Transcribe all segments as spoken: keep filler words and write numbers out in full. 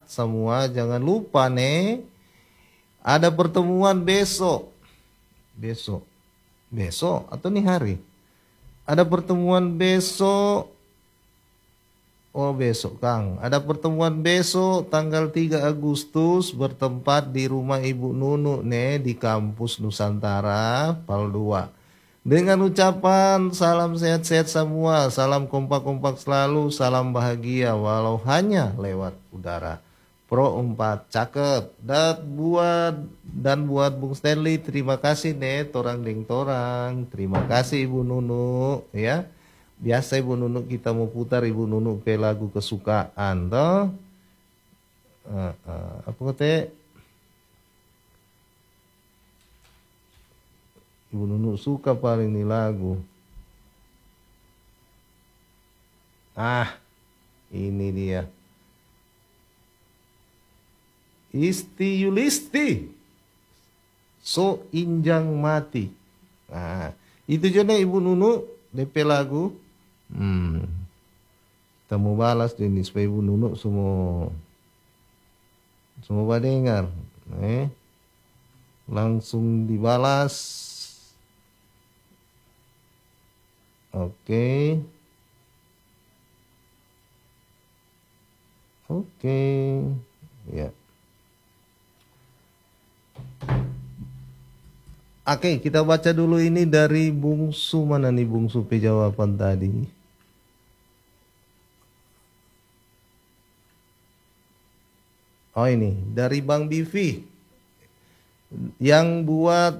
semua. Jangan lupa nih, ada pertemuan besok. Besok. Besok atau nih hari? Ada pertemuan besok. Oh besok Kang. Ada pertemuan besok tanggal tiga Agustus bertempat di rumah Ibu Nunu nih di kampus Nusantara Pal dua. Dengan ucapan salam sehat-sehat semua, salam kompak-kompak selalu, salam bahagia walau hanya lewat udara. Pro empat cakep. Dan buat dan buat Bung Stanley, terima kasih nih torang deng torang. Terima kasih Ibu Nunu ya. Biasa Ibu Nunu kita mau putar Ibu Nunu ke lagu kesukaan toh. Uh, uh, apa kata? Ibu Nunu suka paling nih lagu. Ah, ini dia. Isti Yulisti. So injang mati. Nah, itu juga Ibu Nunu D P lagu. Hmm. Kita mau balas ini supaya Ibu Nunu semua semua dengar. Eh. Langsung dibalas. Oke. Okay. Oke. Okay. Ya. Oke, kita baca dulu ini dari Bungsu. Mana nih Bungsu P jawaban tadi? Oh ini, dari Bang Bivi. Yang buat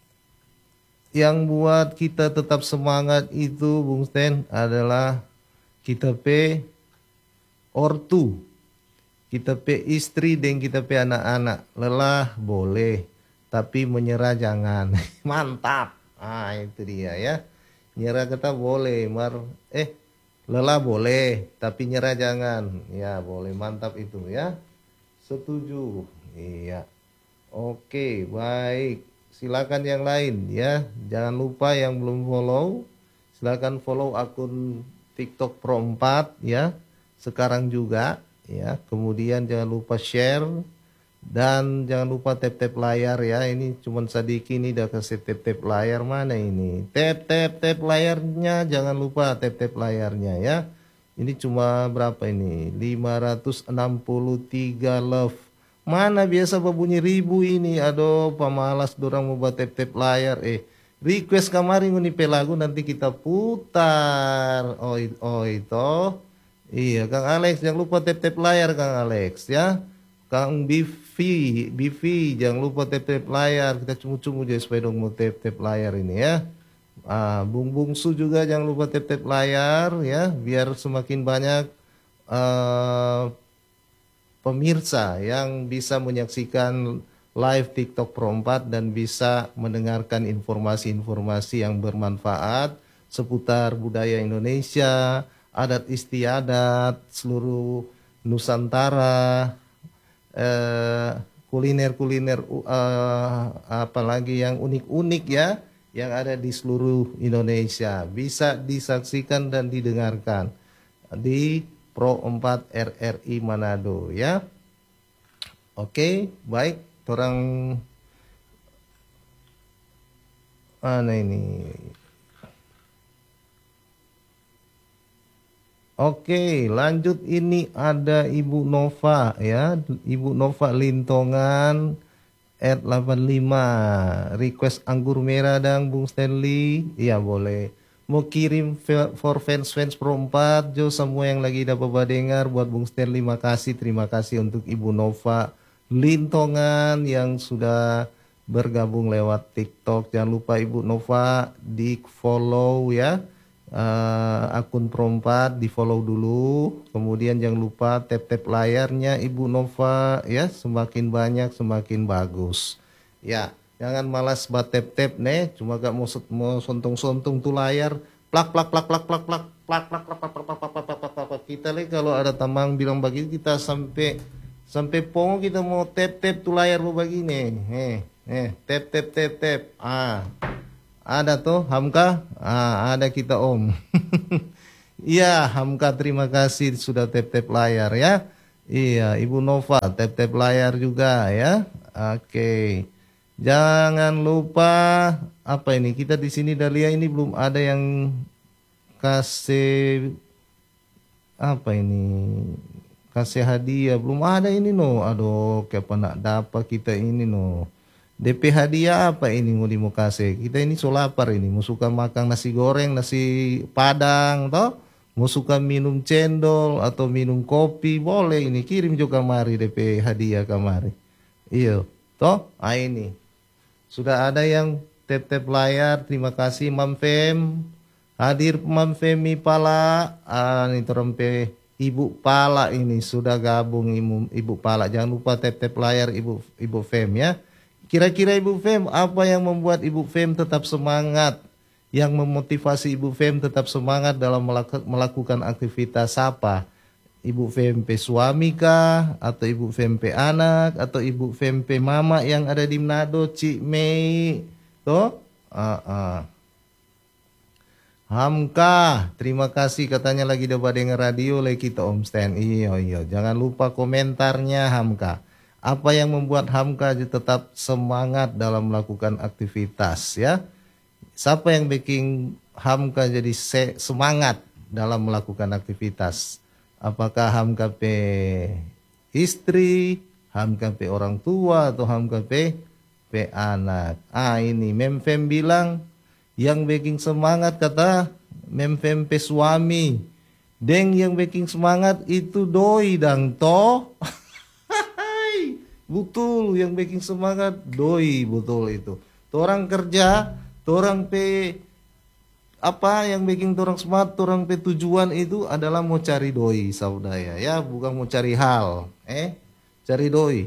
yang buat kita tetap semangat itu Bung Stan adalah kita P ortu. Kita P istri dan kita P anak-anak. Lelah boleh, tapi menyerah jangan. Mantap. Ah itu dia ya. Nyerah kita boleh, mar eh lelah boleh, tapi nyerah jangan. Ya boleh, mantap itu ya. Setuju. Iya. Oke, baik. Silakan yang lain ya. Jangan lupa yang belum follow, silakan follow akun TikTok Pro empat ya. Sekarang juga ya. Kemudian jangan lupa share. Dan jangan lupa tap-tap layar ya. Ini cuman sedikit nih udah kasih tap-tap layar. Mana ini? Tap-tap-tap layarnya. Jangan lupa tap-tap layarnya ya. Ini cuma berapa ini? lima ratus enam puluh tiga love. Mana biasa berbunyi ribu ini. Aduh pemalas dorang mau buat tap-tap layar. Eh request kemarin ini pelagu nanti kita putar. Oh, oh itu. Iya Kang Alex jangan lupa tap-tap layar Kang Alex ya. Kang Bivi, Bivi jangan lupa tap-tap layar. Kita cungu-cungu aja supaya dong mau tap-tap layar ini ya. Ah, Bung Bungsu juga jangan lupa tap-tap layar ya. Biar semakin banyak uh, pemirsa yang bisa menyaksikan live TikTok Pro empat dan bisa mendengarkan informasi-informasi yang bermanfaat seputar budaya Indonesia, adat istiadat, seluruh Nusantara, eh, kuliner-kuliner uh, apalagi yang unik-unik ya, yang ada di seluruh Indonesia. Bisa disaksikan dan didengarkan di Pro empat R R I Manado ya. Oke, baik. Orang mana ini? Oke, lanjut ini ada Ibu Nova ya. Ibu Nova Lintongan at delapan lima. Request anggur merah dang Bung Stanley. Iya boleh. Mau kirim for fans fans Pro empat, Jo semua yang lagi dapat dengar buat Bung Stanley, makasih, terima kasih untuk Ibu Nova Lintongan yang sudah bergabung lewat TikTok. Jangan lupa Ibu Nova di follow ya, uh, akun Pro empat di follow dulu. Kemudian jangan lupa tap tap layarnya Ibu Nova ya, semakin banyak semakin bagus ya. Jangan malas buat tap-tap nih, cuma gak mau mau sontong-sontong tuh layar, plak plak plak plak plak plak plak plak plak plak plak plak plak plak. Kita lihat kalau ada tamang bilang begitu kita sampai sampai pongo kita mau tap-tap tuh layar mau begini. Eh, eh, tap tap tap tap. Ah. Ada tuh Hamka? Ah, ada kita Om. Iya, Hamka terima kasih sudah tap-tap layar ya. Iya, Ibu Nova, tap-tap layar juga ya. Oke. Jangan lupa apa ini? Kita di sini Dahlia ini belum ada yang kasih apa ini? Kasih hadiah, belum ada ini no. Aduh, kayak nak dapat kita ini no. D P hadiah apa ini mau mau kasih? Kita ini so lapar ini, mau suka makan nasi goreng, nasi padang toh? Mau suka minum cendol atau minum kopi, boleh ini kirim juga kemari D P hadiah kemari. Iya, toh? Ah ini. Sudah ada yang tap-tap layar, terima kasih Mam Fem. Hadir Mam Femi Pala, ah, ini terempe Ibu Pala ini sudah gabung Ibu, Ibu Pala. Jangan lupa tap-tap layar Ibu Ibu Fem ya. Kira-kira Ibu Fem, apa yang membuat Ibu Fem tetap semangat? Yang memotivasi Ibu Fem tetap semangat dalam melakukan aktivitas apa? Ibu Fem pe suami kah? Atau Ibu Fem pe anak? Atau Ibu Fem pe mama yang ada di Manado, Cik Mei? Tuh? Uh, uh. Hamka, terima kasih katanya lagi dapat dengar radio lagi kita Om Stan. Iya, iya. Jangan lupa komentarnya Hamka. Apa yang membuat Hamka tetap semangat dalam melakukan aktivitas ya? Siapa yang bikin Hamka jadi se semangat dalam melakukan aktivitas? Apakah Hamka pe istri, Hamka pe orang tua, atau Hamka pe pe anak? Ah ini Memfem bilang yang bikin semangat kata Memfem pe suami. Deng yang bikin semangat itu doi dang toh. Betul, yang bikin semangat doi, betul itu. Orang kerja, orang pe apa yang bikin orang semangat, orang pe tujuan itu adalah mau cari doi, saudara ya, bukan mau cari hal, eh, cari doi.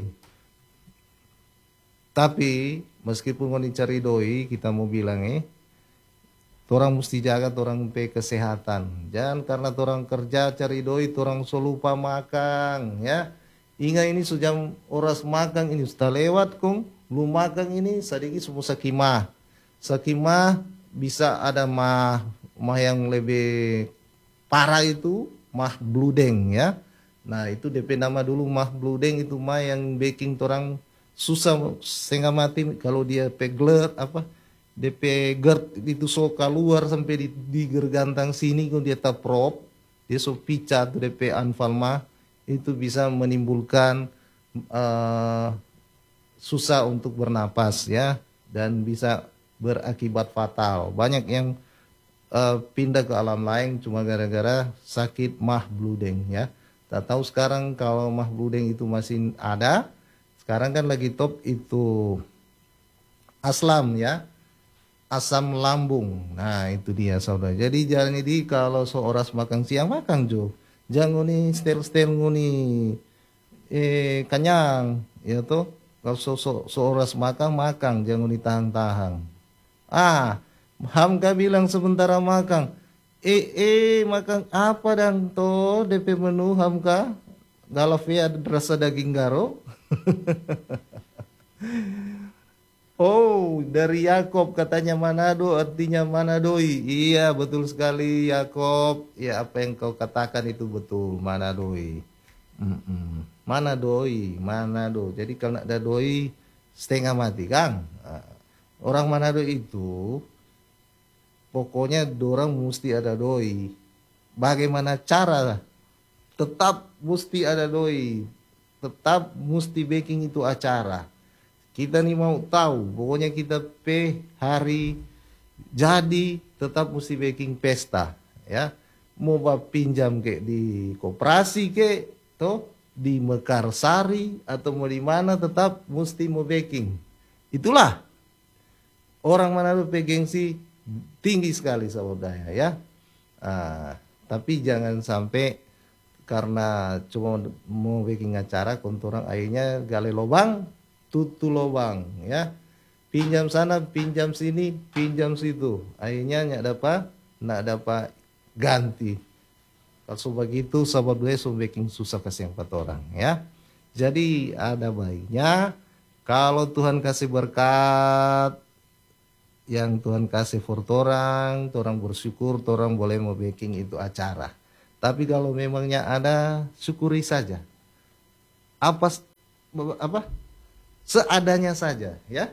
Tapi meskipun mau dicari doi, kita mau bilang eh, orang mesti jaga orang pe kesehatan. Jangan karena orang kerja cari doi, orang so lupa makan, ya. Ingat ini sudah oras makan ini sudah lewat kong belum makan ini sedikit semua sakimah sakimah bisa ada mah mah yang lebih parah itu mah bludeng ya. Nah itu D P nama dulu mah bludeng itu mah yang bikin orang susah setengah mati kalau dia pegler apa D P GERD itu so keluar sampai di, di gergantang sini kalau dia tak prop dia so pica tuh D P anfal mah itu bisa menimbulkan uh, susah untuk bernapas ya dan bisa berakibat fatal. Banyak yang uh, pindah ke alam lain cuma gara-gara sakit mah bludeng ya. Tak tahu sekarang kalau mah bludeng itu masih ada. Sekarang kan lagi top itu aslam ya. Asam lambung. Nah, itu dia saudara. Jadi jangan ini kalau seorang makan siang makan jo. Jangan nih stel-stel nguni eh kenyang ya tuh kalau so, so, seorang makan makan jangan ditahan-tahan. Ah, Hamka bilang sementara makan. Eh eh makan apa dan to D P menu Hamka? Galafi ada rasa daging garo. Oh, dari Yakob katanya Manado artinya Manadoi. Iya, betul sekali Yakob. Ya, apa yang kau katakan itu betul, Manadoi. Mm-mm. Manadoi, Manado. Jadi kalau nak ada doi setengah mati, Kang. Orang Manado itu pokoknya dorang mesti ada doi. Bagaimana cara? Tetap mesti ada doi. Tetap mesti baking itu acara. Kita nih mau tahu, pokoknya kita pe hari jadi tetap mesti baking pesta, ya. Mau pinjam ke di koperasi ke, toh di Mekarsari atau mau di mana tetap mesti mau baking. Itulah orang Manado pe gengsi tinggi sekali saudara ya. Ah, tapi jangan sampai karena cuma mau baking acara kontoran akhirnya gali lubang tutu lubang ya, pinjam sana pinjam sini pinjam situ akhirnya nggak dapat nggak dapat ganti. Kalau begitu sahabat gue so bikin susah kasih empat orang ya. Jadi ada baiknya kalau Tuhan kasih berkat yang Tuhan kasih for torang, torang bersyukur, torang boleh mau baking itu acara. Tapi kalau memangnya ada syukuri saja. apa apa seadanya saja, ya.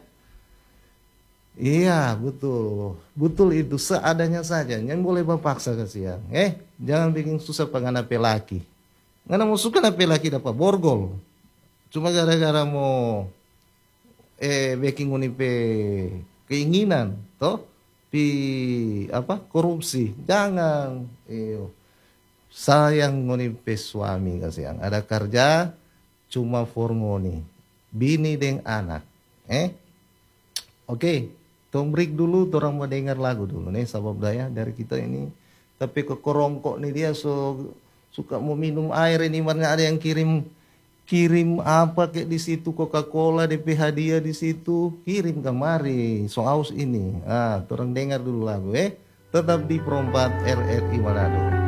Iya, betul. Betul itu, seadanya saja. Jangan boleh berpaksa kasihan. Eh, jangan bikin susah pengen laki. Ngana mau suka nape laki dapat borgol. Cuma gara-gara mau eh bikin unipe keinginan, toh? Pi apa? Korupsi. Jangan. Iyo. Sayang unipe suami kasihan. Ada kerja cuma for ngoni. Bini deng anak. Eh? Oke, tong break dulu, orang mau dengar lagu dulu nih, sabab daya dari kita ini. Tapi ke korongkok nih dia so suka mau minum air ini, mana ada yang kirim kirim apa kayak di situ Coca-Cola D P hadiah di situ, kirim kemari, so aus ini. Ah, orang dengar dulu lagu eh, tetap di Perompat R R I Manado.